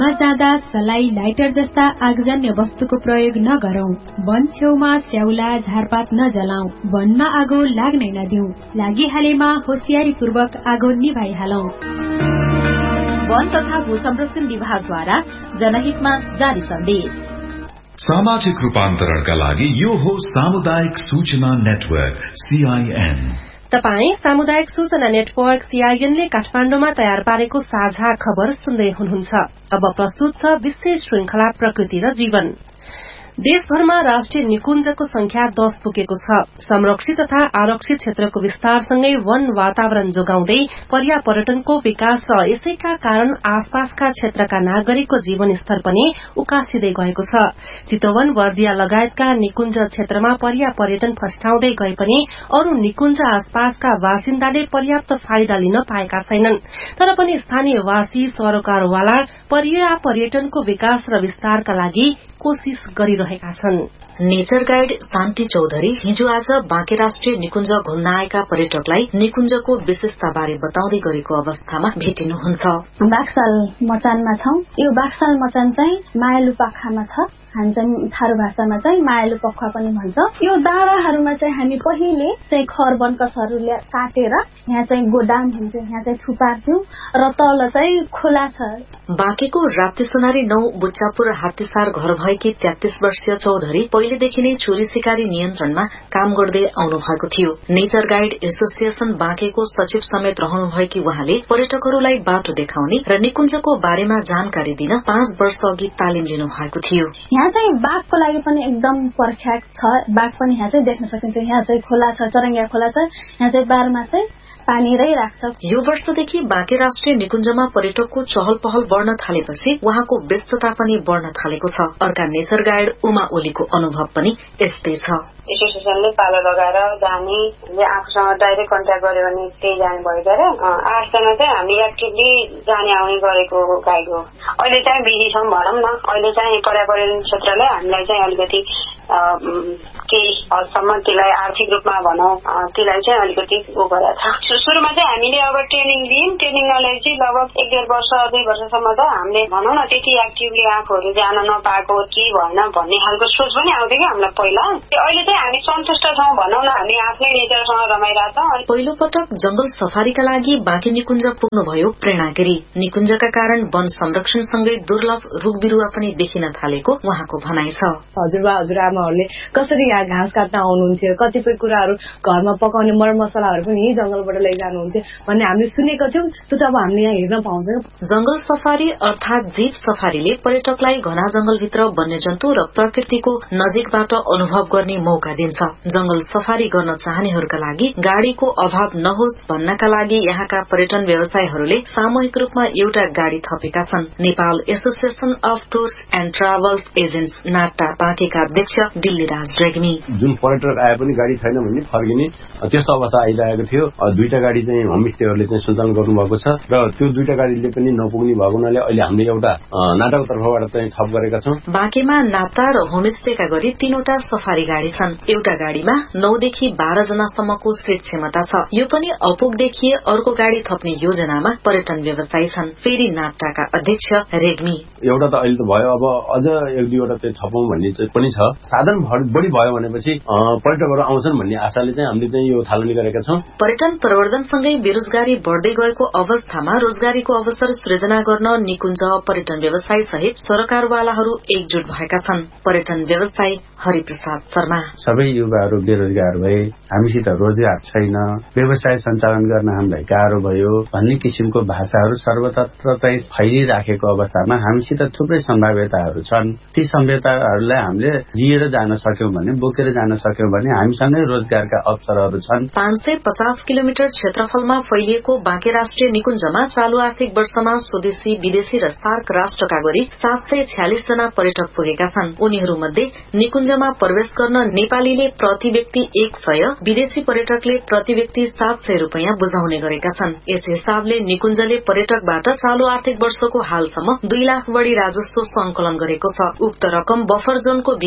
जाँदा सलाई, लाइटर जस्ता आगजन्य वस्तुको प्रयोग नगरौं। वन छेउमा स्याउला, झारपात नजलाऊ। वनमा आगो लाग्नै नदिऊ। लागिहालेमा होशियारीपूर्वक आगो निभाइहालौं। वन तथा भू संरक्षण विभागद्वारा जनहितमा जारी सन्देश। सामाजिक रूपान्तरणका लागि यो हो सामुदायिक सूचना नेटवर्क CIN। तपाई सामुदायिक सूचना नेटवर्क CIN ले काठमाडौँमा तयार पारेको साझा खबर सुन्दै हुनुहुन्छ। अब प्रस्तुत छ विशेष श्रृंखला प्रकृति र जीवन। देशभरमा राष्ट्रिय निकुञ्जको संख्या 10 पुगेको छ। संरक्षित तथा आरक्षित क्षेत्रको विस्तारसँगै वन वातावरण जोगाउँदै पर्यापर्यटनको विकास र यसैका कारण आसपासका क्षेत्रका नागरिकको जीवन स्तर पनि उकासिँदै गएको छ। चितवन, बर्दिया लगायतका निकुञ्ज क्षेत्रमा पर्यापर्यटन फस्टाउँदै गए पनि अरू निकुञ्ज आसपासका बासिन्दाले पर्याप्त फाइदा लिन पाएका छैनन्। तर पनि स्थानीयवासी सरोकारवाला पर्यापर्यटनको विकास र विस्तारका लागि कोशिश गरिरहेका छन्। नेचर गाइड शान्ति चौधरी हिजो आज बाँके राष्ट्रिय निकुञ्ज घुम्न आएका पर्यटकलाई निकुञ्जको विशेषताबारे बताउँदै गरेको अवस्थामा भेटिनुहुन्छ। बाक्साल मचानमा छौं। यो बाक्साल मचान चाहिँ मायालु पाखामा छ। हामी चाहिँ थारू भाषामा चाहिँ मायालु पखुवा पनि भन्छ। यो डाँडाहरूमा चाहिँ हामी पहिले चाहिँ खर वनकसहरूले काटेर यहाँ चाहिँ गोदाम हुन्छ, यहाँ चाहिँ थुपार्थ्यौं र तल चाहिँ खोला छ। बाँकेको राप्ती सोनारी 9 बुच्चापुर हात्तीसार घर भएकी 33 वर्षीय चौधरी पहिलेदेखि नै चोरी शिकारी नियन्त्रणमा काम गर्दै आउनु भएको थियो। नेचर गाइड एसोसिएसन बाँकेको सचिव समेत रहनुभएकी उहाँले पर्यटकहरूलाई बाटो देखाउने र निकुञ्जको बारेमा जानकारी दिन 5 वर्ष अघि तालिम लिनु भएको थियो। यहाँ चाहिँ बाघको लागि पनि एकदम पर्फ्याक्ट छ। बाघ पनि यहाँ चाहिँ देख्न सकिन्छ। यहाँ चाहिँ खोला छ, चरङ्गिया खोला छ। यहाँ चाहिँ बारमा चाहिँ पानी रहिराख्छ। यो वर्षदेखि बाँके राष्ट्रिय निकुञ्जमा पर्यटकको चहल पहल बढ्न थालेपछि उहाँको व्यस्तता पनि बढ्न थालेको छ। अर्का नेचर गाइड उमा ओलीको अनुभव पनि यस्तै छ। एसोसिएसनले पालो लगाएर जाने, आफूसँग डाइरेक्ट कन्ट्याक्ट गर्यो भने त्यही जाने भयो गरे 8 जना चाहिँ हामी एक्टिभली जाने आउने गरेको गाइड हो। अहिले चाहिँ बिजी छौँ भनौँ न। अहिले चाहिँ पर्यावरण क्षेत्रले हामीलाई चाहिँ अलिकति केही हदसम्म त्यसलाई आर्थिक रूपमा भनौँ त्यसलाई चाहिँ अलिकति गरेको छ। सुरुमा चाहिँ हामीले अब ट्रेनिङ लियौँ। ट्रेनिङलाई चाहिँ लगभग 1.5 वर्ष 2 वर्षसम्म त हामीले भनौँ न त्यति एक्टिभली आफूहरू जान नपाएको के भएन भन्ने खालको सोच पनि आउँथ्यो कि हामीलाई पहिला। अहिले चाहिँ हामी सन्तुष्ट छौँ भनौँ न। हामी आफ्नै नेचरसँग रमाइरहेछौँ। पहिलो पटक जंगल सफारीका लागि बाँके निकुञ्ज पुग्नुभयो प्रेरणा गिरी। निकुञ्जका कारण वन संरक्षणसँगै दुर्लभ रुख बिरुवा पनि देखिन थालेको उहाँको भनाइ छ। हजुरबा हजुरआमाहरूले कसरी यहाँ घाँस काट्न आउनुहुन्थ्यो, कतिपय कुराहरू घरमा पकाउने मरमसलाहरू पनि यही जंगलबाट लैजानुहुन्थ्यो भन्ने हामीले सुनेको थियौं। त्यो त अब हामीले यहाँ हेर्न पाउँछौं। जंगल सफारी अर्थात जीप सफारीले पर्यटकलाई घना जंगलभित्र वन्यजन्तु र प्रकृतिको नजिकबाट अनुभव गर्ने मौका दिन्छ। जंगल सफारी गर्न चाहनेहरूका लागि गाड़ीको अभाव नहोस् भन्नका लागि यहाँका पर्यटन व्यवसायीहरूले सामूहिक रूपमा एउटा गाड़ी थपेका छन्। Nepal association of tours and travels agents NATA बाँकेका अध्यक्ष दिल्लीराज रेग्मी। जुन पर्यटक आए पनि गाड़ी छैन भने फर्किने त्यस्तो अवस्था आइरहेको थियो। 2टा गाड़ी चाहिँ होमस्टेहरूले चाहिँ सञ्चालन गर्नुभएको छ र त्यो 2टा गाड़ीले पनि नपुग्ने भएको हुनाले अहिले हामीले एउटा नाटाको तर्फबाट चाहिँ थप गरेका छौं। बाँकेमा नाटा र होमस्टेका गरी 3वटा सफारी गाड़ी छन्। एउटा गाड़ीमा 9 देखि 12 जनासम्मको सीट क्षमता छ। यो पनि अपुग देखिए अर्को गाड़ी थप्ने योजनामा पर्यटन व्यवसायी छन्। फेरि नाटाका अध्यक्ष रेग्मी। एउटा त अहिले त भयो, अब अझ 1-2वटा चाहिँ थपौं भन्ने चाहिँ पनि छ। साधन बढी भयो भनेपछि पर्यटकहरू आउँछन् भन्ने आशाले चाहिँ हामीले चाहिँ यो थालनी गरेका छौं। पर्यटन प्रवर्धनसँगै बेरोजगारी बढ्दै गएको अवस्थामा रोजगारीको अवसर सृजना गर्न निकुञ्ज पर्यटन व्यवसायी सहित सरकारवालाहरू एकजुट भएका छन्। पर्यटन व्यवसायी हरिप्रसाद शर्मा। सबै युवाहरू बेरोजगार भए, हामीसित रोजगार छैन, व्यवसाय सञ्चालन गर्न हामीलाई गाह्रो भयो भन्ने किसिमको भाषाहरू सर्वत्र चाहिँ फैलिराखेको अवस्थामा हामीसित थुप्रै सम्भाव्यताहरू छन्। ती सम्भाव्यताहरूलाई हामीले लिएर जान सक्यौं भने, बोकेर जान सक्यौं भने हामीसँगै रोजगारका अवसरहरू छन्। 550 किलोमिटर क्षेत्रफलमा फैलिएको बाँके राष्ट्रिय निकुञ्जमा चालू आर्थिक वर्षमा स्वदेशी, विदेशी र सार्क राष्ट्रका गरी 746 जना पर्यटक पुगेका छन्। उनीहरूमध्ये निकुञ्जमा प्रवेश गर्न नेपालीले प्रति व्यक्ति 100, विदेशी पर्यटकले प्रति व्यक्ति 700 रूपियाँ बुझाउने गरेका छन्। यस हिसाबले निकुञ्जले पर्यटकबाट चालू आर्थिक वर्षको हालसम्म 2 लाख बढ़ी राजस्व संकलन गरेको छ। उक्त रकम बफर जोनको विकासमा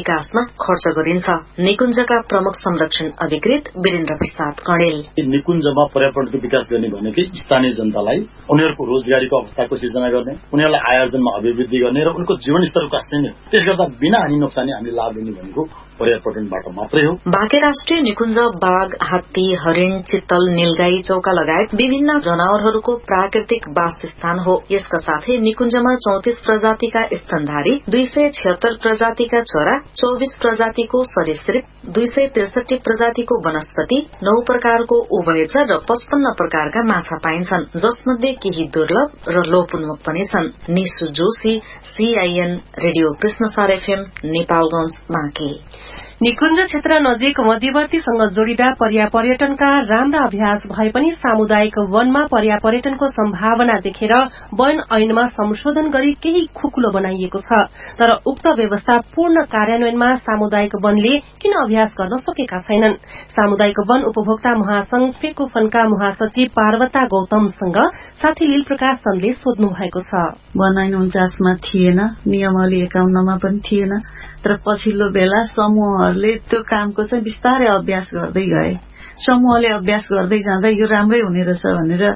खर्च गरिन्छ। निकुञ्जका प्रमुख संरक्षण अधिकृत वीरेन्द्र प्रसाद कणेल। निकुञ्जमा पर्यावरणको विकास गर्ने भनेकै स्थानीय जनतालाई उनीहरूको रोजगारीको अवस्थाको सिर्जना गर्ने, उनीहरूलाई आय आर्जनमा अभिवृद्धि गर्ने र उनको जीवनस्तरको कास्ने नै हो। त्यसगर्दा बिना हानि नोक्सानी हामीले लाभ लिने भनेको पर्यावरणबाट मात्रै हो। बाँके राष्ट्रिय निकुञ्ज बाघ, हात्ती, हरिण, चित्तल, नीलगाई, चौका लगायत विभिन्न जनावरहरूको प्राकृतिक वासस्थान हो। यसका साथै निकुञ्जमा 34 प्रजातिका स्तनधारी, 276 प्रजातिका चरा, 24 प्रजातिको सरीसृप, 263 प्रजातिको वनस्पति, 9 प्रकारको उभयचर र 55 प्रकारका माछा पाइन्छन्, जसमध्ये केही दुर्लभ र लोपोन्मुख पनि छन्। Nishu Joshi, CIN radio Krishnasar FM, Nepalganj, Banke. निकुञ्ज क्षेत्र नजिक मध्यवर्तीसँग जोडिँदा पर्यापर्यटनका राम्रा अभ्यास भए पनि सामुदायिक वनमा पर्यापर्यटनको सम्भावना देखेर वन ऐनमा संशोधन गरी केही खुकुलो बनाइएको छ। तर उक्त व्यवस्था पूर्ण कार्यान्वयनमा सामुदायिक वनले किन अभ्यास गर्न सकेका छैनन्? सामुदायिक वन उपभोक्ता महासंघ फेकोफनका महासचिव पार्वता गौतमसँग साथी लील प्रकाश चन्दले सोध्नु भएको छ। वन ऐन 49 मा थिएन, नियमावली 51 मा पनि थिएन, तर पछिल्लो बेला समूहहरूले त्यो कामको चाहिँ बिस्तारै अभ्यास गर्दै गए। समूहले अभ्यास गर्दै जाँदा यो राम्रै हुने रहेछ भनेर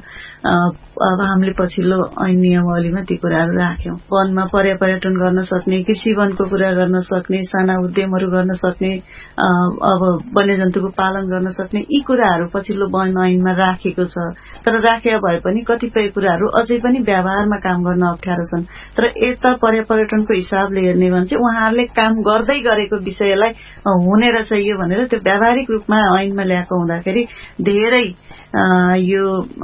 अब हामीले पछिल्लो ऐन नियमावलीमा ती कुराहरू राख्यौं। वनमा पर्यापर्यटन गर्न सक्ने, कृषि वनको कुरा गर्न सक्ने, साना उद्यमहरू गर्न सक्ने, अब वन्यजन्तुको पालन गर्न सक्ने, यी कुराहरू पछिल्लो वन ऐनमा राखेको छ। तर राखे भए पनि कतिपय कुराहरू अझै पनि व्यवहारमा काम गर्न अप्ठ्यारो छन्। तर यता पर्यापर्यटनको हिसाबले हेर्ने भने चाहिँ उहाँहरूले काम गर्दै गरेको विषयलाई हुने रहेछ यो भनेर त्यो व्यावहारिक रूपमा ऐनमा ल्याएको हुँदाखेरि धेरै यो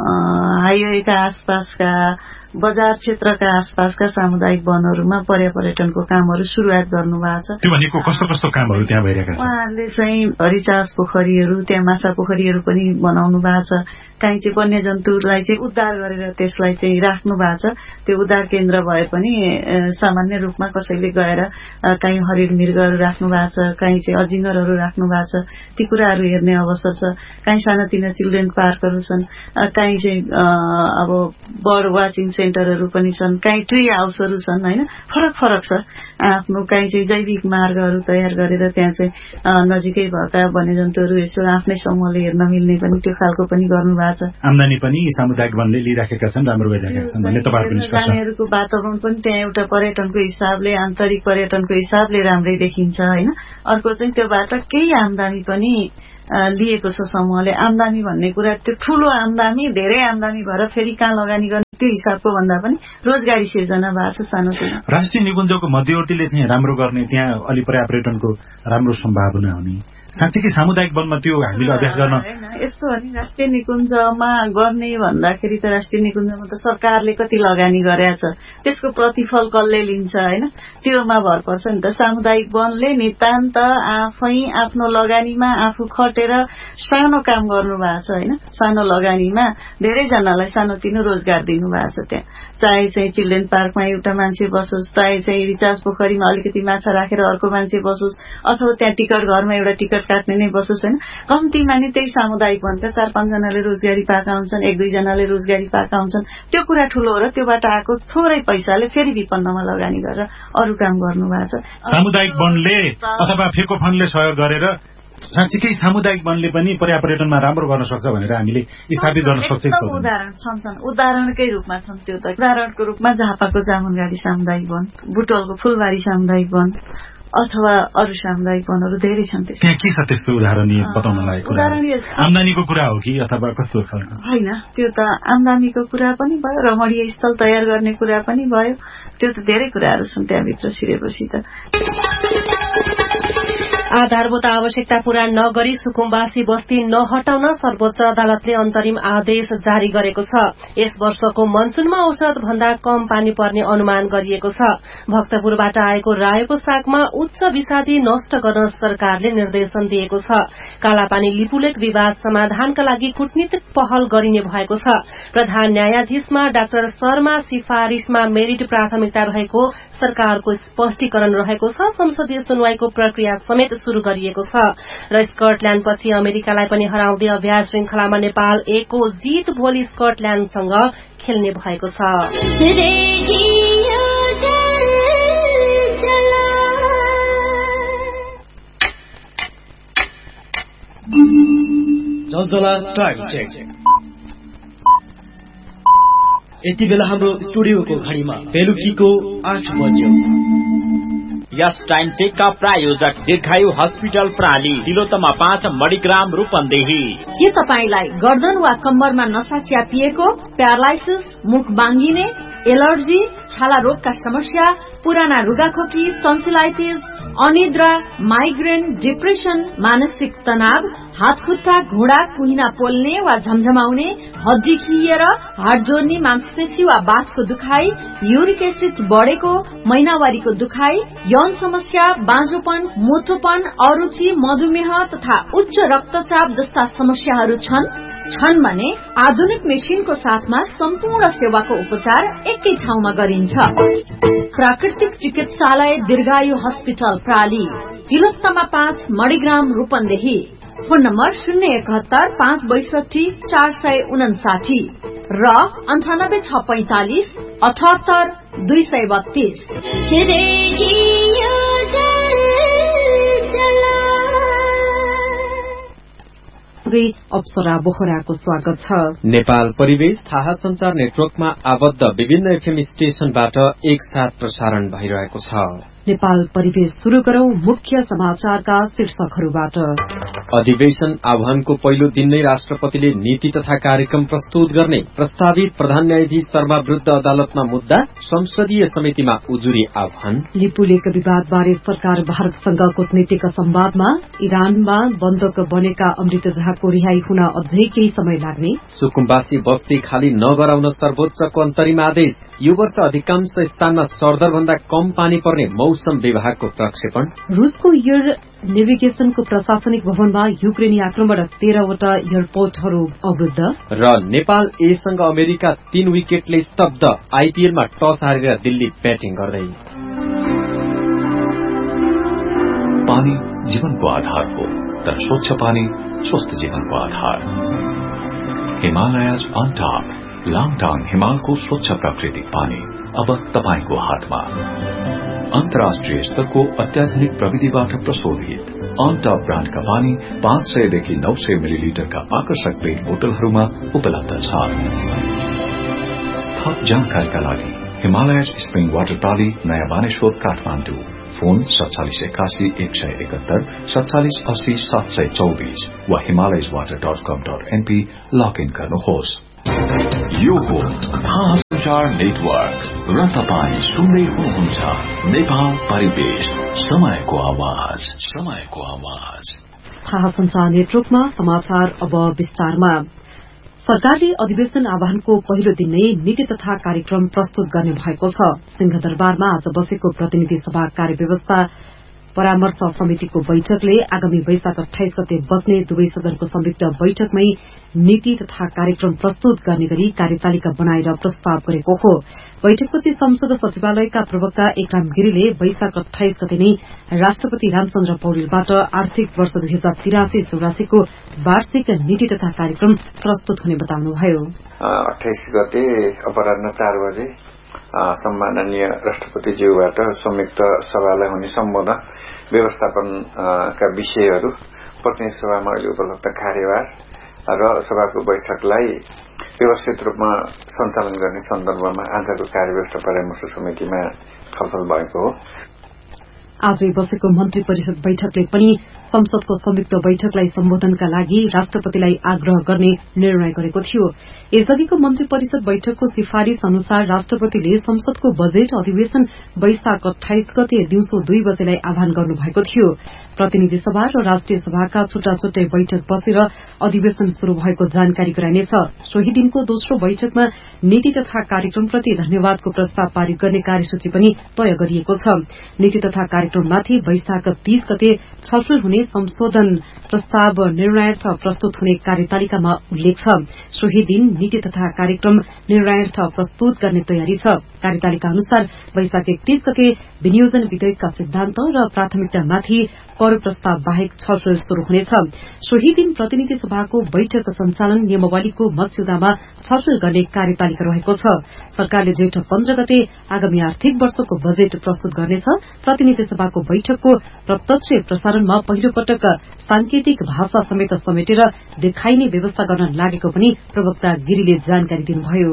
हाइवेका आसपासका बजार क्षेत्रका आसपासका सामुदायिक वनहरूमा पर्यापर्यटनको कामहरू शुरूआत गर्नुभएको छ। त्यो भनेको कस्तो कस्तो कामहरू त्यहाँ भइरहेका छन्? उहाँहरूले चाहिँ हरिचास पोखरीहरू, त्यहाँ माछा पोखरीहरू पनि बनाउनु भएको छ। काहीँ चाहिँ वन्यजन्तुलाई चाहिँ उद्धार गरेर त्यसलाई चाहिँ राख्नु भएको छ। त्यो उद्धार केन्द्र भए पनि सामान्य रूपमा कसैले गएर काहीँ हरिण मृगहरू राख्नु भएको छ, काहीँ चाहिँ अजिङ्गरहरू राख्नु भएको छ। ती कुराहरू हेर्ने अवसर छ। काहीँ सानातिना चिल्ड्रेन पार्कहरू छन्, काहीँ चाहिँ अब बर्ड वाचिङ सेन्टरहरू पनि छन्, काहीँ ट्री हाउसहरू छन्, होइन, फरक फरक छ। आफ्नो काहीँ चाहिँ जैविक मार्गहरू तयार गरेर त्यहाँ चाहिँ नजिकै भएका वन्यजन्तुहरू यसो आफ्नै समूहले हेर्न मिल्ने पनि त्यो खालको पनि गर्नु भएको छ। आम्दानी पनि सामुदायिक वनले लिइराखेका छन्, राम्रो भइरहेका छन् भन्ने तपाईहरुको निष्कर्ष। नानीहरूको वातावरण पनि त्यहाँ एउटा पर्यटनको हिसाबले, आन्तरिक पर्यटनको हिसाबले राम्रै देखिन्छ, होइन। अर्को चाहिँ त्योबाट केही आम्दानी पनि लिएको छ समूहले। आम्दानी भन्ने कुरा त्यो ठूलो आम्दानी, धेरै आम्दानी भएर फेरि कहाँ लगानी गर्ने त्यो हिसाबको भन्दा पनि रोजगारी सिर्जना भएको छ सानोतिनो। राष्ट्रिय निकुञ्जको मध्यवर्तीले चाहिँ राम्रो गर्ने, त्यहाँ अलि पर्यापर्यटनको राम्रो सम्भावना हुने, साँच्चीकै सामुदायिक वनमा त्यो हामीले अभ्यास गर्न यस्तो हो नि। राष्ट्रिय निकुञ्जमा गर्ने भन्दाखेरि त राष्ट्रिय निकुञ्जमा त सरकारले कति लगानी गरेछ, त्यसको प्रतिफल कसले लिन्छ, होइन, त्योमा भर पर्छ नि त। सामुदायिक वनले नितान्त आफै आफ्नो लगानीमा आफू खटेर सानो काम गर्नु भएको छ, होइन। सानो लगानीमा धेरैजनालाई सानोतिनो रोजगार दिनु भएको छ। त्यहाँ चाहे चाहिँ चिल्ड्रेन पार्कमा एउटा मान्छे बसोस्, चाहे चाहिँ रिचार्ज पोखरीमा अलिकति माछा राखेर अर्को मान्छे बसोस्, अथवा त्यहाँ टिकट घरमा एउटा टिकट काट्ने नै बसोस्, होइन। कम्तीमा नि त्यही सामुदायिक वनका 4-5 जनाले रोजगारी पाएका हुन्छन्, 1-2 जनाले रोजगारी पाएका हुन्छन्। त्यो कुरा ठूलो हो र त्योबाट आएको थोरै पैसाले फेरि विपन्नमा लगानी गरेर अरू काम गर्नु भएको छ। सामुदायिक वनले अथवा फेकोफनले सहयोग गरेर साँच्चीकै सामुदायिक वनले पनि पर्यापर्यटनमा राम्रो गर्न सक्छ भनेर हामीले स्थापित गर्न सक्छ। उदाहरण छन्, उदाहरणकै रूपमा छन्। त्यो त उदाहरणको रूपमा झापाको जामुनगाडी सामुदायिक वन, बुटवलको फुलबारी सामुदायिक वन अथवा अरू सामुदायिक वनहरू धेरै छन्। त्यहाँ के छ त्यस्तो उदाहरणीय बताउन लागेको? आम्दानीको कुरा हो कि अथवा कस्तो खालको? होइन, त्यो त आम्दानीको कुरा पनि भयो, रमणीय स्थल तयार गर्ने कुरा पनि भयो, त्यो त धेरै कुराहरू छन् त्यहाँभित्र छिरेपछि त। आधारभूत आवश्यकता पूरा नगरी सुकुम्बासी बस्ती नहटाउन सर्वोच्च अदालतले अन्तरिम आदेश जारी गरेको छ। यस वर्षको मनसूनमा औसत भन्दा कम पानी पर्ने अनुमान गरिएको छ। भक्तपुरबाट आएको रायोको सागमा उच्च विषादी नष्ट गर्न सरकारले निर्देशन दिएको छ। कालापानी लिपुलेक विवाद समाधानका लागि कूटनीतिक पहल गरिने भएको छ। प्रधान न्यायाधीशमा डाक्टर शर्मा सिफारिशमा मेरिट प्राथमिकता रहेको सरकारको स्पष्टीकरण रहेको छ। संसदीय सुनवाईको प्रक्रिया समेत शुरू गरिएको छ र स्कटल्याण्डपछि अमेरिकालाई पनि हराउँदै अभ्यास श्रृंखलामा नेपाल 1 को जीत भोलि स्कटल्याण्डसँग खेल्ने भएको छ। मजला टाइम चेक। यति बेला हाम्रो स्टुडियोको घडीमा बेलुकीको 8 बज्यो। यस टाइम चेकका प्रायोजक दीर्घायु हस्पिटल प्राली, तिलोत्तमा 5 मणिग्राम रूपन्देही। के तपाईलाई गर्दन वा कम्मरमा नसा च्यापिएको, प्यारालाइसिस, मुख बाङ्गिने, एलर्जी, छाला रोगका समस्या, पुराना रुगाखोकी, टन्सिलाइटिस, अनिद्रा, माइग्रेन, डिप्रेसन, मानसिक तनाव, हातखुट्टा, घुँडा, कुहिना पोल्ने वा झमझमाउने, हड्डी खिएर, हाड जोड्ने, मांसपेशी वा बाथको दुखाई, युरिक एसिड बढेको, महिनावारीको दुखाई, यौन समस्या, बाँझोपन, मोटोपन, अरुचि, मधुमेह तथा उच्च रक्तचाप जस्ता समस्याहरू छन् भने आधुनिक मेसिनको साथमा सम्पूर्ण सेवाको उपचार एकै ठाउँमा गरिन्छ। प्राकृतिक चिकित्सालय दीर्घायु hospital प्राली, Tilottama 5 Manigram Rupandehi. Phone number 071 562 459 र 98645 78 232। अप्सरा बोखराको स्वागत छ। नेपाल परिवेश थाहा संचार नेटवर्कमा आबद्ध विभिन्न एफएम स्टेशनबाट एकसाथ प्रसारण भइरहेको छ। नेपाल परिवेश शुरू गरौं मुख्य समाचारका शीर्षकहरूबाट। अधिवेशन आह्वानको पहिलो दिन नै राष्ट्रपतिले नीति तथा कार्यक्रम प्रस्तुत गर्ने, प्रस्तावित प्रधान न्यायाधीश शर्मा विरूद्ध अदालतमा मुद्दा, संसदीय समितिमा उजुरी आह्वान। लिपुलेक विवादबारे सरकार भारतसँग कूटनीतिक संवादमा, इरानमा बन्दक बनेका अमृत जहाजको रिहाई हुन अझै केही समय लाग्ने। सुकुम्बासी बस्ती खाली नगराउन सर्वोच्चको अन्तरिम आदेश। यो वर्ष अधिकांश स्थानमा सरदर भन्दा कम पानी पर्ने मौसम विभागको प्रक्षेपण। रूसको एयर नेभिगेशनको प्रशासनिक भवनमा युक्रेनी आक्रमण, 13 वटा एयरपोर्टहरू अवरुद्ध। र नेपाल एसँग अमेरिका 3 विकेटले स्तब्ध, आईपीएलमा टस हारेर दिल्ली ब्याटिङ गर्दै। पानी जीवनको आधार हो, तर स्वच्छ पानी स्वस्थ जीवनको आधार। हिमालयज अन टॉप, लाङटाङ हिमालको स्वच्छ प्राकृतिक पानी अब तपाईको हातमा। अन्तर्राष्ट्रिय स्तरको अत्याधुनिक प्रविधिबाट प्रशोधित अन टॉप ब्रान्डका पानी 500 देखि 900 मिलिलिटरका आकर्षक प्लेट बोतलहरूमा उपलब्ध छ। थप जानकारीका लागि हिमालयज स्प्रिङ वाटर प्राली, नयाँ बानेश्वर, काठमाडौँ। फोन 4781 171 47 80 724 वा himalayaswater.com.np लगइन गर्नुहोस्। यो हो थाहा संचार नेटवर्क र तपाईँ सुन्दै हुनुहुन्छ नेपाल परिवेश, समयको आवाज। थाहा संचार नेटवर्कमा समाचार अब विस्तारमा। सरकारले अधिवेशन आह्वानको पहिलो दिन नै नीति तथा कार्यक्रम प्रस्तुत गर्ने भएको छ। सिंहदरबारमा आज बसेको प्रतिनिधि सभा कार्यव्यवस्था परामर्श समितिको बैठकले आगामी वैशाख 28 गते बस्ने दुवै सदनको संयुक्त बैठकमै नीति तथा कार्यक्रम प्रस्तुत गर्ने गरी कार्यतालिका बनाएर प्रस्ताव गरेको हो। बैठकपछि संसद सचिवालयका प्रवक्ता एकराम गिरीले वैशाख 28 गते नै राष्ट्रपति रामचन्द्र पौडेलबाट आर्थिक वर्ष 2083-84 को वार्षिक नीति तथा कार्यक्रम प्रस्तुत हुने बताउनुभयो। 28 गते अपराह्न 4 बजे सम्माननीय राष्ट्रपतिज्यूबाट संयुक्त सभालाई हुने सम्बोधन, व्यवस्थापनका विषयहरू, प्रतिनिधि सभामा अहिले उपलब्ध कार्यभार र सभाको बैठकलाई व्यवस्थित रूपमा सञ्चालन गर्ने सन्दर्भमा आजको कार्यव्यवस्था परामर्श समितिमा छलफल भएको हो। आजै बसेको मन्त्री परिषद बैठकले पनि संसदको संयुक्त बैठकलाई सम्बोधनका लागि राष्ट्रपतिलाई आग्रह गर्ने निर्णय गरेको थियो। यसअघिको मन्त्री परिषद बैठकको सिफारिश अनुसार राष्ट्रपतिले संसदको बजेट अधिवेशन वैशाख 28 गते दिउँसो 2 बजेलाई आह्वान गर्नुभएको थियो। प्रतिनिधि सभा र राष्ट्रिय सभाका छुट्टा छुट्टै बैठक बसेर अधिवेशन शुरू भएको जानकारी गराइनेछ। सोही दिनको दोस्रो बैठकमा नीति तथा कार्यक्रमप्रति धन्यवादको प्रस्ताव पारित गर्ने कार्यसूची पनि तय गरिएको छ। नीति तथा कार्यक्रममाथि वैशाख 30 गते छलफल हुने संशोधन प्रस्ताव निर्णयार्थ प्रस्तुत हुने कार्यतालिकामा उल्लेख छ। सोही दिन नीति तथा कार्यक्रम निर्णयार्थ प्रस्तुत गर्ने तयारी छ। कार्यतालिका अनुसार वैशाख 31 गते विनियोजन विधेयकका सिद्धान्त र प्राथमिकतामाथि कर प्रस्ताव बाहेक छलफल शुरू हुनेछ। सोही दिन प्रतिनिधि सभाको बैठक सञ्चालन नियमावलीको मस्यौदामा छलफल गर्ने कार्यतालिका रहेको छ। सरकारले जेठ 15 गते आगामी आर्थिक वर्षको बजेट प्रस्तुत गर्नेछ। प्रतिनिधि सभा सभाको बैठकको प्रत्यक्ष प्रसारणमा पहिलो पटक सांकेतिक भाषा समेत समेटेर देखाइने व्यवस्था गर्न लागेको पनि प्रवक्ता गिरीले जानकारी दिनुभयो।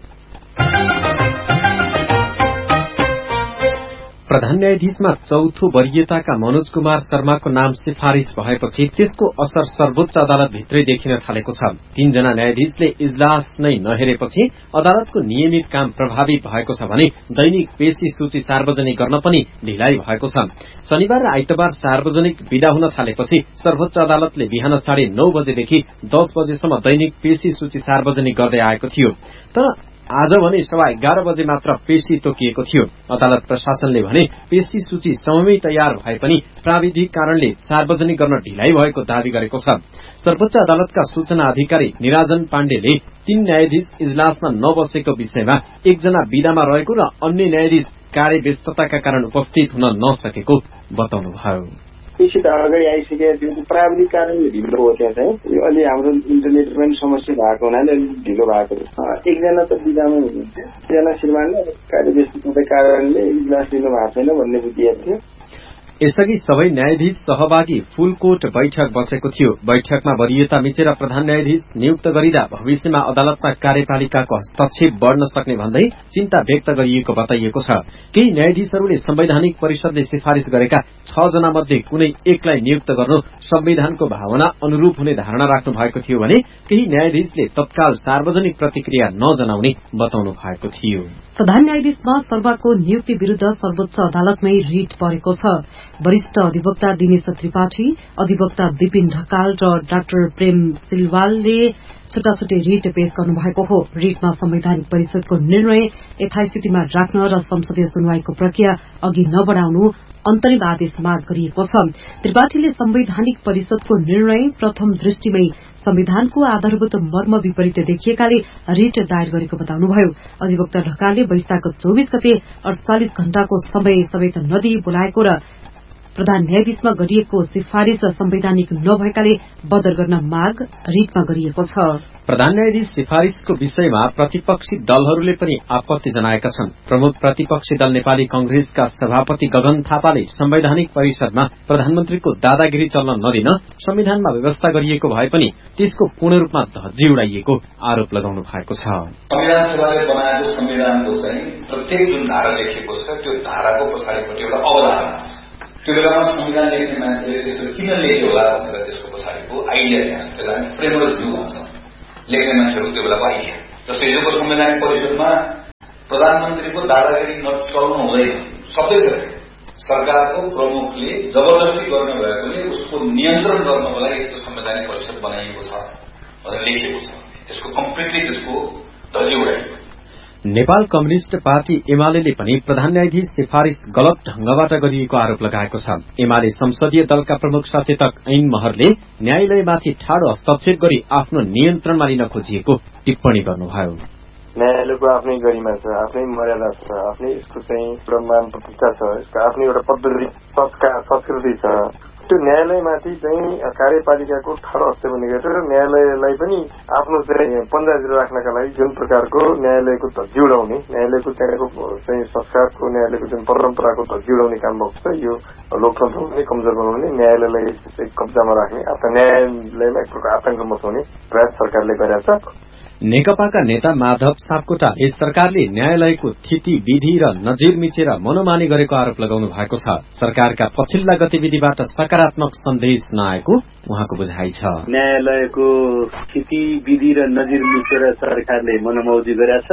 प्रधान न्यायाधीशमा चौथो वरियताका मनोज कुमार शर्माको नाम सिफारिश भएपछि त्यसको असर सर्वोच्च अदालतभित्रै देखिन थालेको छ। 3 जना न्यायाधीशले इजलास नै नहेरेपछि अदालतको नियमित काम प्रभावित भएको छ भने दैनिक पेशी सूची सार्वजनिक गर्न पनि ढिलाइ भएको छ। शनिबार र आइतबार सार्वजनिक विदा हुन थालेपछि सर्वोच्च अदालतले बिहान 9:30 बजेदेखि 10 बजेसम्म दैनिक पेशी सूची सार्वजनिक गर्दै आएको थियो। तर आज भने 11:15 बजे मात्र पेशी तोकिएको थियो। अदालत प्रशासनले भने पेशी सूची समयमै तयार भए पनि प्राविधिक कारणले सार्वजनिक गर्न ढिलाइ भएको दावी गरेको छ। सर्वोच्च अदालतका सूचना अधिकारी निराजन पाण्डेले 3 न्यायाधीश इजलासमा नबसेको विषयमा 1 जना विदामा रहेको र अन्य न्यायाधीश कार्यव्यस्तताका कारण उपस्थित हुन नसकेको बताउनुभयो। पेशी त अगाडि आइसकेको थियो, प्राविधिक कारणले ढिलो हो। त्यहाँ चाहिँ अलि हाम्रो इन्टरनेट पनि समस्या भएको हुनाले अलिक ढिलो भएको। 1 जना त बिदामा हुनुहुन्थ्यो, 1 जना श्रीमानले कार्यव्यस्तताका कारणले इजलास लिनु भएको छैन भन्ने बुझिएको थियो। यसअघि सबै न्यायाधीश सहभागी फुलकोट बैठक बसेको थियो। बैठकमा वरियता मिचेर प्रधान न्यायाधीश नियुक्त गरिँदा भविष्यमा अदालतमा कार्यपालिकाको हस्तक्षेप बढ़न सक्ने भन्दै चिन्ता व्यक्त गरिएको बताइएको छ। केही न्यायाधीशहरूले संवैधानिक परिषदले सिफारिश गरेका 6 जना मध्ये कुनै एकलाई नियुक्त गर्नु संविधानको भावना अनुरूप हुने धारणा राख्नु भएको थियो भने केही न्यायाधीशले तत्काल सार्वजनिक प्रतिक्रिया नजनाउने बताउनु भएको थियो। प्रधान न्यायाधीशमा शर्माको नियुक्ति विरूद्ध सर्वोच्च अदालतमै रिट परेको छ। वरिष्ठ अधिवक्ता दिनेश त्रिपाठी, अधिवक्ता विपिन ढकाल र डाक्टर प्रेम सिलवालले छुट्टाछुट्टै रिट पेश गर्नुभएको हो। रिटमा संवैधानिक परिषदको निर्णय यथास्थितिमा राख्न र संसदीय सुनवाईको प्रक्रिया अघि नबढ़ाउनु अन्तरिम आदेश माग गरिएको छ। त्रिपाठीले संवैधानिक परिषदको निर्णय प्रथम दृष्टिमै संविधानको आधारभूत मर्म विपरीत देखिएकाले रिट दायर गरेको बताउनुभयो। अधिवक्ता ढकालले वैशाख 24 गते 48 घण्टाको समय समेत नदिई बोलाएको र प्रधान न्यायाधीशमा गरिएको सिफारिश संवैधानिक नभएकाले बदर गर्न माग रिटमा गरिएको छ। प्रधान न्यायाधीश सिफारिशको विषयमा प्रतिपक्षी दलहरूले पनि आपत्ति जनाएका छन्। प्रमुख प्रतिपक्षी दल नेपाली कांग्रेसका सभापति गगन थापाले संवैधानिक परिषदमा प्रधानमन्त्रीको दादागिरी चल्न नदिन संविधानमा व्यवस्था गरिएको भए पनि त्यसको पूर्ण रूपमा धज्जी उडाइएको आरोप लगाउनु भएको छ। संविधान सभाले बनाएको संविधानको चाहिँ प्रत्येक जुन धारा लेखिएको छ त्यो धाराको पछाडिपट्टि एउटा अवधारणा छ। त्यो बेलामा संविधान लेख्ने मान्छेले त्यसको किन लेख्यो होला भनेर त्यसको पछाडिको आइडिया त्यहाँ त्यसलाई हामी फ्रेमवर्क भ्यू भन्छौँ। लेख्ने मान्छेहरू त्यो बेलाको आइडिया जस्तै हिजोको संवैधानिक परिषदमा प्रधानमन्त्रीको दादागिरी चल्नु हुँदैन शब्दै छ। सरकारको प्रमुखले जबरजस्ती गर्ने भएकोले उसको नियन्त्रण गर्नको लागि यस्तो संवैधानिक परिषद बनाइएको छ भनेर लेखिएको छ। त्यसको कम्प्लिटली त्यसको धजी उडाइएको। नेपाल कम्युनिष्ट पार्टी एमाले पनि प्रधान न्यायाधीश सिफारिश गलत ढंगबाट गरिएको आरोप लगाएको छ। एमाले संसदीय दलका प्रमुख सचेतक ऐन महरले न्यायालयमाथि ठाडो हस्तक्षेप गरी आफ्नो नियन्त्रणमा लिन खोजिएको टिप्पणी गर्नुभयो। न्यायालयको आफ्नै गरिमा छ, आफ्नै मर्यादा छ, आफ्नै यसको चाहिँ एउटा मान प्रतिष्ठा छ, यसको आफ्नै एउटा पद्धति संस्कृति छ। त्यो न्यायालयमाथि चाहिँ कार्यपालिकाको ठाडो हस्तक्षेप गरेर न्यायालयलाई पनि आफ्नो चाहिँ पन्जाजिलो राख्नका लागि जुन प्रकारको न्यायालयको धज्जी उडाउने, न्यायालयको त्यहाँको चाहिँ संस्कारको, न्यायालयको जुन परम्पराको धज्जी उडाउने काम भएको छ, यो लोकतन्त्रलाई पनि कमजोर बनाउने, न्यायालयलाई चाहिँ कब्जामा राख्ने अथवा न्यायालयमा एक प्रकार आतंक मचाउने प्रयास सरकारले गरेको छ। नेकपाका नेता माधव सापकोटाले सरकारले न्यायालयको स्थिति विधि र नजिर मिचेर मनोमानी गरेको आरोप लगाउनु भएको छ। सरकारका पछिल्ला गतिविधिबाट सकारात्मक सन्देश नआएको उहाँको बुझाइ छ। न्यायालयको स्थिति विधि र नजिर मिचेर सरकारले मनोमौजी गरेछ।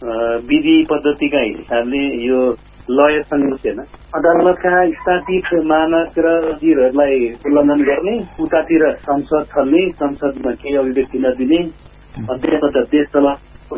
विधि पद्धतिका हिसाबले यो लयसँग छैन। अदालतका स्थापित मानक र नजिरहरूलाई उल्लङ्घन गर्ने, उतातिर संसद छल्ने, संसदमा केही अभिव्यक्ति नदिने, देश चला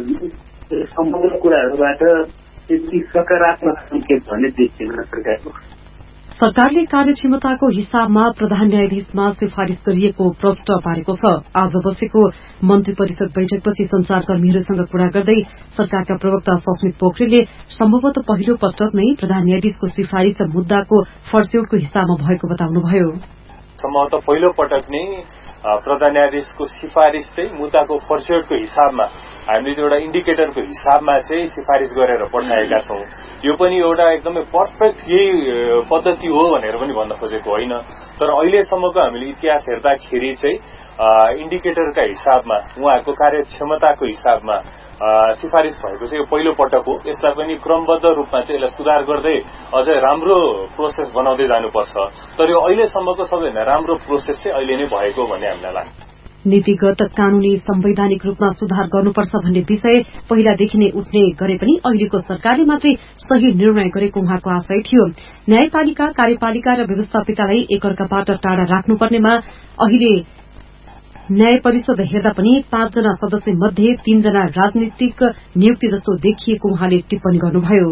सम्पूर्ण कुराहरूबाट त्यति सकारात्मक संकेत भन्ने देखिएन सरकारको। सरकारले कार्यक्षमताको हिसाबमा प्रधान न्यायाधीशमा सिफारिश गरिएको प्रष्ट पारेको छ। आज बसेको मन्त्री परिषद बैठकपछि संचारकर्मीहरूसँग कुरा गर्दै सरकारका प्रवक्ता सस्मित पोखरेलले सम्भवतः पहिलो पटक नै प्रधान न्यायाधीशको सिफारिश मुद्दाको फड्स्यौटको हिसाबमा भएको बताउनुभयो। सम्भवतः पहिलो पटक नै प्रधान न्यायाधीशको सिफारिस चाहिँ मुद्दाको फर्स्योडको हिसाबमा हामीले एउटा इन्डिकेटरको हिसाबमा चाहिँ सिफारिस गरेर पठाएका छौं। यो पनि एउटा एकदमै पर्फेक्ट यही पद्धति हो भनेर पनि भन्न खोजेको होइन, तर अहिलेसम्मको हामीले इतिहास हेर्दाखेरि चाहिँ इन्डिकेटरका हिसाबमा उहाँहरूको कार्यक्षमताको हिसाबमा सिफारिस भएको चाहिँ यो पहिलो पटक हो। यसलाई पनि क्रमबद्ध रूपमा चाहिँ यसलाई सुधार गर्दै अझै राम्रो प्रोसेस बनाउँदै जानुपर्छ, तर यो अहिलेसम्मको सबैभन्दा राम्रो प्रोसेस चाहिँ अहिले नै भएको भन्ने हामीलाई लाग्छ। नीतिगत कानूनी संवैधानिक रूपमा सुधार गर्नुपर्छ भन्ने विषय पहिलादेखि नै उठ्ने गरे पनि अहिलेको सरकारले मात्रै सही निर्णय गरेको उहाँको आशय थियो। न्यायपालिका, कार्यपालिका र व्यवस्थापिकालाई एकअर्काबाट टाढा राख्नुपर्नेमा अहिले न्याय परिषद हेर्दा पनि 5 जना सदस्य मध्ये 3 जना राजनीतिक नियुक्ति जस्तो देखिएको उहाँले टिप्पणी गर्नुभयो।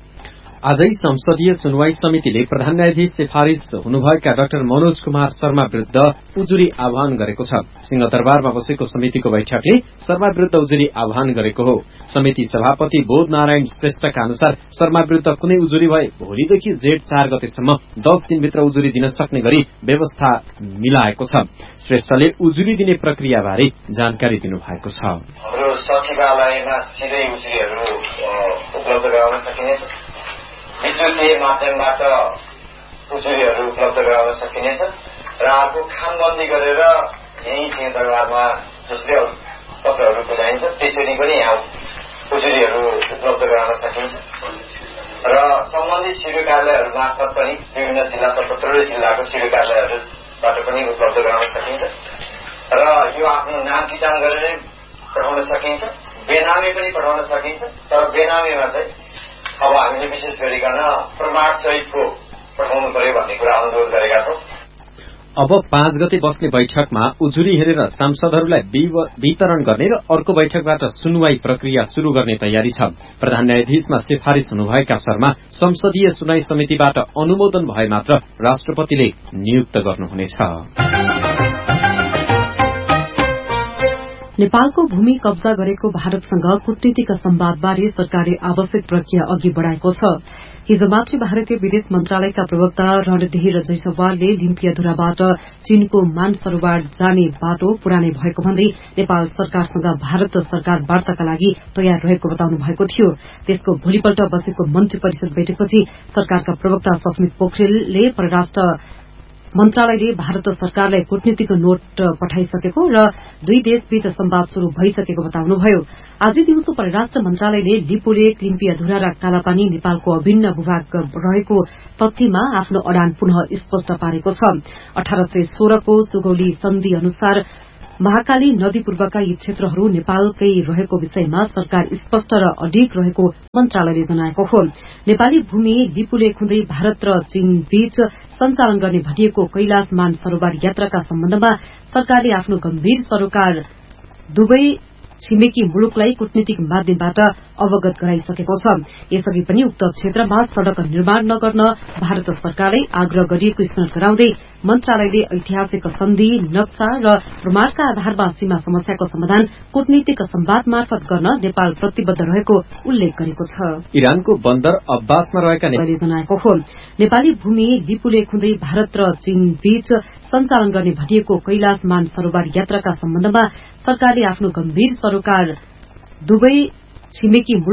आजै संसदीय सुनवाई समितिले प्रधान न्यायाधीश सिफारिश हुनुभएका डाक्टर मनोज कुमार शर्मा विरूद्ध उजुरी आह्वान गरेको छ। सिंहदरबारमा बसेको समितिको बैठकले शर्मा विरूद्ध उजुरी आह्वान गरेको हो। समिति सभापति बोध नारायण श्रेष्ठका अनुसार शर्मा विरूद्ध कुनै उजुरी भए भोलिदेखि जेठ 4 गतेसम्म 10 दिनभित्र उजुरी दिन सक्ने गरी व्यवस्था मिलाएको छ। श्रेष्ठले उजुरी दिने प्रक्रियाबारे जानकारी दिनुभएको छ। हाम्रो सचिवालयमा सिधै उजुरीहरू उपलब्ध गराउन सकिनेछ, विद्युतीय माध्यमबाट उजुरीहरू उपलब्ध गराउन सकिनेछ र अर्को खामबन्दी गरेर यही सिंहदरबारमा जसले पत्रहरू बुझाइन्छ त्यसरी पनि यहाँ उजुरीहरू उपलब्ध गराउन सकिन्छ र सम्बन्धित सिडिओ कार्यालयहरू मार्फत पनि विभिन्न जिल्ला 77 जिल्लाको सिडिओ कार्यालयहरूबाट पनि उपलब्ध गराउन सकिन्छ र यो आफ्नो नाम किटान गरेर पठाउन सकिन्छ, बेनामी पनि पठाउन सकिन्छ। तर बेनामीमा चाहिँ अब हामीले विशेष गरिकन प्रमाण सहितको पठाउनु पर्यो भन्ने कुरा अनुरोध गरेका छौं। अब 5 गते बस्ने बैठकमा उजुरी हेरेर सांसदहरूलाई वितरण गर्ने र अर्को बैठकबाट सुनवाई प्रक्रिया शुरू गर्ने तयारी छ। प्रधान न्यायाधीशमा सिफारिश हुनुभएका शर्मा संसदीय सुनवाई समितिबाट अनुमोदन भए मात्र राष्ट्रपतिले नियुक्त गर्नुहुनेछ। नेपालको भूमि कब्जा गरेको भारतसँग कूटनीतिक सम्वादबारे सरकारले आवश्यक प्रक्रिया अघि बढ़ाएको छ। हिजो मात्रै भारतीय विदेश मन्त्रालयका प्रवक्ता रणधीर जयसवालले लिम्पियाधुराबाट चीनको मानसरोवर जाने बाटो पुरानै भएको भन्दै नेपाल सरकारसँग भारत सरकार वार्ताका लागि तयार रहेको बताउनु भएको थियो। त्यसको भोलिपल्ट बसेको मन्त्री परिषद बैठकपछि सरकारका प्रवक्ता सस्मित पोखरेलले परराष्ट्र मन्त्रालयले भारत सरकारलाई कूटनीतिक नोट पठाइसकेको र दुई देशबीच संवाद शुरू भइसकेको बताउनुभयो। आज दिउँसो परराष्ट्र मन्त्रालयले लिपुलेक, लिम्पियाधुरा र कालापानी नेपालको अभिन्न भूभाग रहेको तथ्यमा आफ्नो अडान पुनः स्पष्ट पारेको छ। 1816 को सुगौली सन्धि अनुसार महाकाली नदी पूर्वका यी क्षेत्रहरू नेपालकै रहेको विषयमा सरकार स्पष्ट र अडिग रहेको मन्त्रालयले जनाएको हो। नेपाली भूमि लिपुलेक हुँदै भारत र चीन बीच सञ्चालन गर्ने भनिएको कैलाश मानसरोवर यात्राका सम्बन्धमा सरकारले आफ्नो गम्भीर सरोकार दुवै छिमेकी मुलुकलाई कूटनीतिक माध्यमबाट अवगत गराइसकेको छ। यसअघि पनि उक्त क्षेत्रमा सड़क निर्माण नगर्न भारत सरकारलाई आग्रह गरिएको स्मरण गराउँदै मन्त्रालयले ऐतिहासिक सन्धि, नक्सा र प्रमाणका आधारमा सीमा समस्याको समाधान कूटनीतिक संवाद मार्फत गर्न नेपाल प्रतिबद्ध रहेको उल्लेख गरेको छ। इरानको बन्दर अब्बासमा रहेका नेपालले जनाएको हो। नेपाली भूमि लिपुलेक हुँदै भारत र चीन बीच सञ्चालन गर्ने भनिएको कैलाश मानसरोवर यात्राका सम्बन्धमा सरकारले आफ्नो गम्भीर सरोकार दुवै छिमेकी